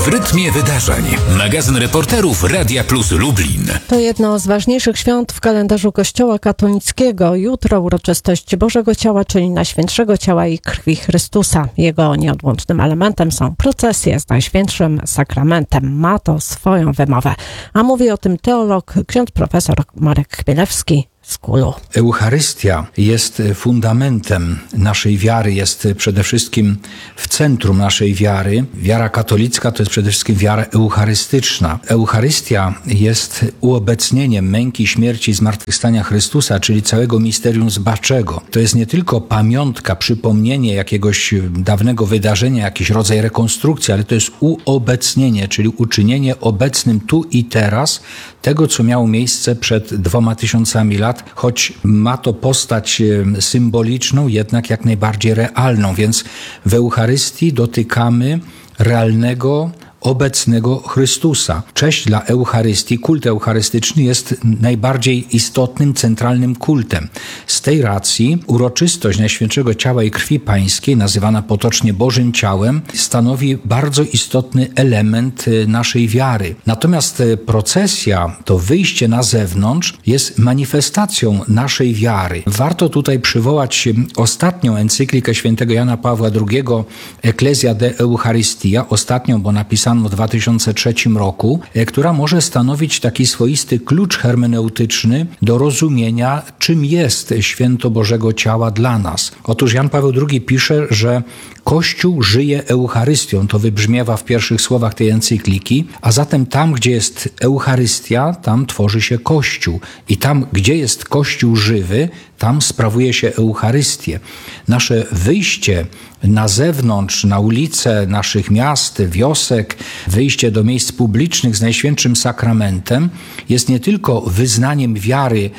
W rytmie wydarzeń. Magazyn reporterów Radia Plus Lublin. To jedno z ważniejszych świąt w kalendarzu Kościoła katolickiego. Jutro uroczystość Bożego Ciała, czyli Najświętszego Ciała i Krwi Chrystusa. Jego nieodłącznym elementem są procesje z Najświętszym Sakramentem. Ma to swoją wymowę. A mówi o tym teolog, ksiądz profesor Marek Chmielewski z KUL-u. Eucharystia jest fundamentem naszej wiary, jest przede wszystkim w centrum naszej wiary. Wiara katolicka to jest przede wszystkim wiara eucharystyczna. Eucharystia jest uobecnieniem męki, śmierci i zmartwychwstania Chrystusa, czyli całego misterium zbaczego. To jest nie tylko pamiątka, przypomnienie jakiegoś dawnego wydarzenia, jakiś rodzaj rekonstrukcji, ale to jest uobecnienie, czyli uczynienie obecnym tu i teraz tego, co miało miejsce przed 2000 lat, choć ma to postać symboliczną, jednak jak najbardziej realną, więc w Eucharystii dotykamy realnego, obecnego Chrystusa. Cześć dla Eucharystii, kult eucharystyczny jest najbardziej istotnym, centralnym kultem. Z tej racji uroczystość Najświętszego Ciała i Krwi Pańskiej, nazywana potocznie Bożym Ciałem, stanowi bardzo istotny element naszej wiary. Natomiast procesja, to wyjście na zewnątrz, jest manifestacją naszej wiary. Warto tutaj przywołać ostatnią encyklikę świętego Jana Pawła II, Ecclesia de Eucharistia, ostatnią, bo napisano w 2003 roku, która może stanowić taki swoisty klucz hermeneutyczny do rozumienia, czym jest święto Bożego Ciała dla nas. Otóż Jan Paweł II pisze, że Kościół żyje Eucharystią. To wybrzmiewa w pierwszych słowach tej encykliki, a zatem tam, gdzie jest Eucharystia, tam tworzy się Kościół. I tam, gdzie jest Kościół żywy, tam sprawuje się Eucharystię. Nasze wyjście na zewnątrz, na ulice naszych miast, wiosek, wyjście do miejsc publicznych z Najświętszym Sakramentem jest nie tylko wyznaniem wiary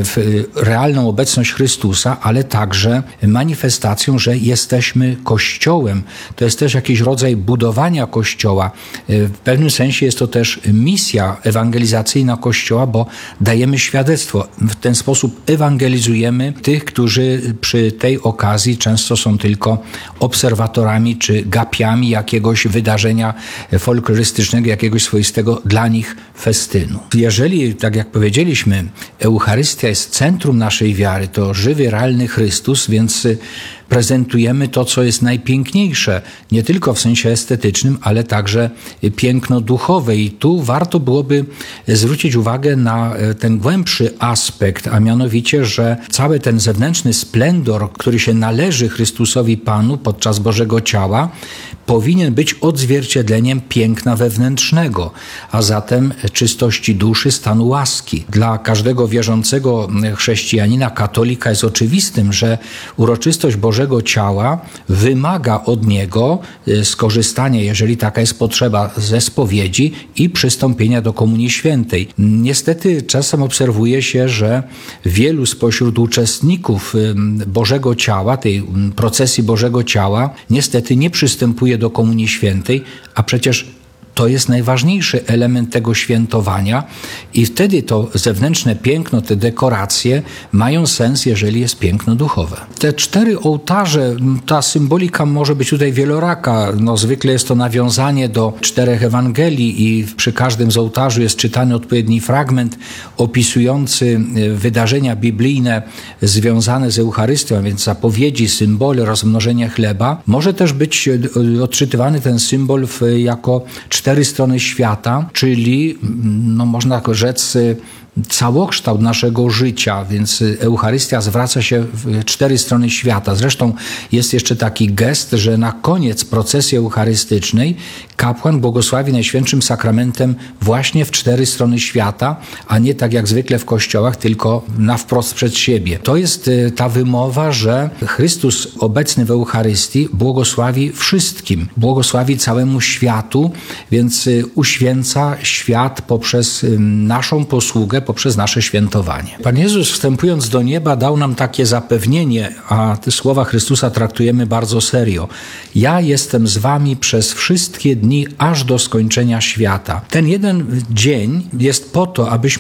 w realną obecność Chrystusa, ale także manifestacją, że jesteśmy Kościołem. To jest też jakiś rodzaj budowania Kościoła. W pewnym sensie jest to też misja ewangelizacyjna Kościoła, bo dajemy świadectwo. W ten sposób ewangelizujemy tych, którzy przy tej okazji często są tylko obserwatorami czy gapiami jakiegoś wydarzenia folklorystycznego, jakiegoś swoistego dla nich festynu. Jeżeli, tak jak powiedzieliśmy, Eucharystia jest centrum naszej wiary, to żywy, realny Chrystus, więc prezentujemy to, co jest najpiękniejsze, nie tylko w sensie estetycznym, ale także piękno duchowe. I tu warto byłoby zwrócić uwagę na ten głębszy aspekt, a mianowicie, że cały ten zewnętrzny splendor, który się należy Chrystusowi Panu podczas Bożego Ciała, powinien być odzwierciedleniem piękna wewnętrznego, a zatem czystości duszy, stanu łaski. Dla każdego wierzącego chrześcijanina, katolika jest oczywistym, że uroczystość Bożego Ciała wymaga od niego skorzystania, jeżeli taka jest potrzeba, ze spowiedzi i przystąpienia do Komunii Świętej. Niestety czasem obserwuje się, że wielu spośród uczestników Bożego Ciała, tej procesji Bożego Ciała, niestety nie przystępuje do Komunii Świętej, a przecież to jest najważniejszy element tego świętowania i wtedy to zewnętrzne piękno, te dekoracje mają sens, jeżeli jest piękno duchowe. Te 4 ołtarze, ta symbolika może być tutaj wieloraka. Zwykle jest to nawiązanie do 4 Ewangelii i przy każdym z ołtarzy jest czytany odpowiedni fragment opisujący wydarzenia biblijne związane z Eucharystią, a więc zapowiedzi, symbole, rozmnożenie chleba. Może też być odczytywany ten symbol jako 4 strony świata, czyli można rzec całokształt naszego życia, więc Eucharystia zwraca się w 4 strony świata. Zresztą jest jeszcze taki gest, że na koniec procesji eucharystycznej kapłan błogosławi Najświętszym Sakramentem właśnie w 4 strony świata, a nie tak jak zwykle w kościołach, tylko na wprost przed siebie. To jest ta wymowa, że Chrystus obecny w Eucharystii błogosławi wszystkim, błogosławi całemu światu, więc uświęca świat poprzez naszą posługę, poprzez nasze świętowanie. Pan Jezus, wstępując do nieba, dał nam takie zapewnienie, a te słowa Chrystusa traktujemy bardzo serio. Ja jestem z wami przez wszystkie dni, aż do skończenia świata. Ten jeden dzień jest po to, abyśmy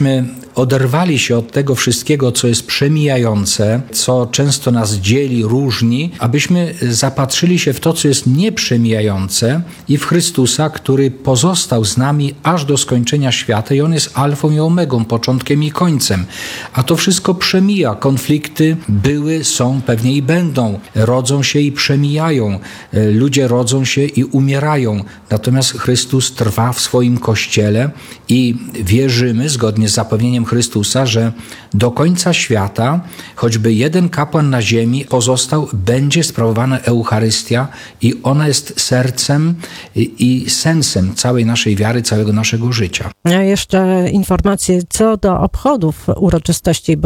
oderwali się od tego wszystkiego, co jest przemijające, co często nas dzieli, różni, abyśmy zapatrzyli się w to, co jest nieprzemijające i w Chrystusa, który pozostał z nami aż do skończenia świata i On jest alfą i omegą, początkiem i końcem. A to wszystko przemija. Konflikty były, są, pewnie i będą. Rodzą się i przemijają. Ludzie rodzą się i umierają. Natomiast Chrystus trwa w swoim Kościele i wierzymy, zgodnie z zapewnieniem Chrystusa, że do końca świata, choćby jeden kapłan na ziemi pozostał, będzie sprawowana Eucharystia i ona jest sercem i sensem całej naszej wiary, całego naszego życia. A jeszcze informacje co do obchodów uroczystości